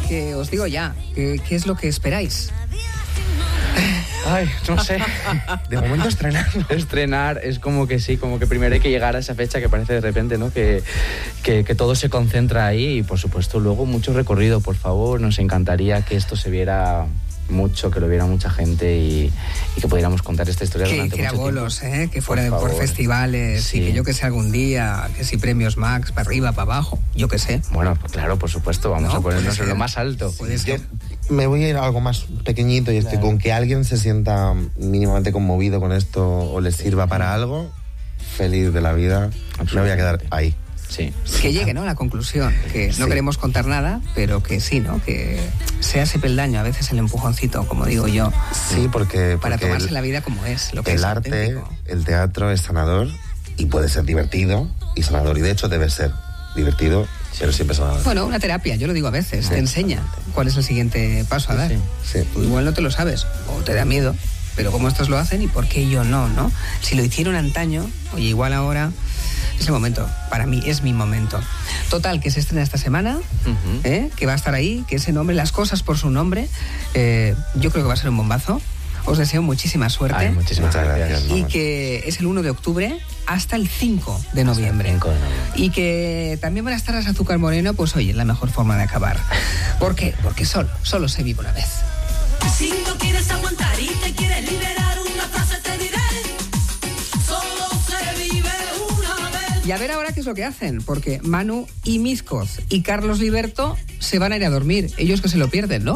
que os digo ya, ¿qué es lo que esperáis? Ay, no sé. De momento Estrenar es como que sí, como que primero hay que llegar a esa fecha que parece de repente, ¿no? Que todo se concentra ahí y por supuesto luego mucho recorrido, por favor. Nos encantaría que esto se viera mucho, que lo viera mucha gente y que pudiéramos contar esta historia durante mucho tiempo. bolos, que fuera por festivales, sí. Y que yo que sé algún día, que si premios Max, para arriba, para abajo, yo que sé. Bueno, claro, por supuesto, vamos a ponernos en lo más alto. Yo me voy a ir a algo más pequeñito y es que con que alguien se sienta mínimamente conmovido con esto o le sirva para algo, feliz de la vida, me voy a quedar ahí. Sí. Que llegue, ¿no? La conclusión, que no queremos contar nada, pero que sí, ¿no? Que sea ese peldaño, a veces el empujoncito, como digo yo. Sí, porque para tomarse la vida como es, lo que el es arte, auténtico. El teatro es sanador y puede ser divertido y sanador, y de hecho debe ser divertido, pero siempre sanador. Bueno, una terapia, yo lo digo a veces, te enseña cuál es el siguiente paso a dar. Sí. Tú igual no te lo sabes, o te da miedo, pero como estos lo hacen y por qué yo no, ¿no? Si lo hicieron antaño, oye, igual ahora es el momento, para mí es mi momento. Total, que se estrena esta semana, que va a estar ahí, que ese nombre, las cosas por su nombre, yo creo que va a ser un bombazo. Os deseo muchísima suerte. Ay, muchísimas gracias. Y que es el 1 de octubre hasta el 5 de noviembre. Y que también van a estar las Azúcar Moreno, pues oye, la mejor forma de acabar. ¿Por qué? Porque solo se vive una vez. Si no quieres aguantar y te quieres liberar, una frase te diré: solo se vive una vez. Y a ver ahora qué es lo que hacen, porque Manu y Mizcoz y Carlos Liberto se van a ir a dormir. Ellos que se lo pierden, ¿no?